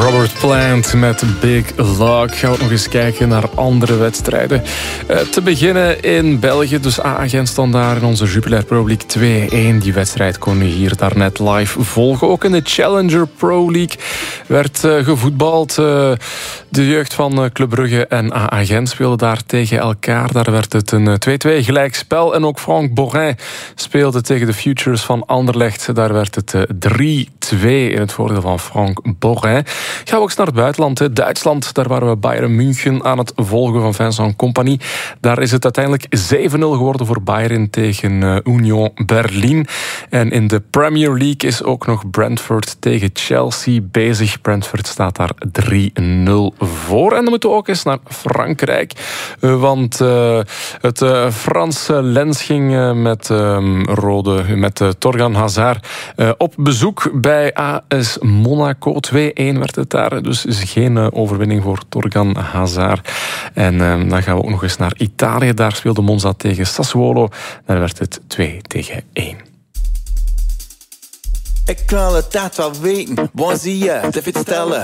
Robert Plant met Big Lock. Gaan we nog eens kijken naar andere wedstrijden. Te beginnen in België. Dus AA-Gent stond daar in onze Jupiler Pro League 2-1. Die wedstrijd kon je hier daarnet live volgen. Ook in de Challenger Pro League werd gevoetbald. De jeugd van Club Brugge en AA-Gent speelden daar tegen elkaar. Daar werd het een 2-2 gelijkspel. En ook Frank Borin speelde tegen de Futures van Anderlecht. Daar werd het 3-2 in het voordeel van Frank Borin. Gaan we ook eens naar het buitenland. Duitsland, daar waren we Bayern München aan het volgen van Vincent Kompany. Daar is het uiteindelijk 7-0 geworden voor Bayern tegen Union Berlin. En in de Premier League is ook nog Brentford tegen Chelsea bezig. Brentford staat daar 3-0 voor. En dan moeten we ook eens naar Frankrijk. Want het Franse lens ging met Torgan Hazard op bezoek bij AS Monaco. 2-1 werd het daar. Dus is geen overwinning voor Torgan Hazard. En dan gaan we ook nog eens naar Italië. Daar speelde Monza tegen Sassuolo. Daar werd het 2-1. Ik wil het dat wel weten. Waar zie je? Te vertellen.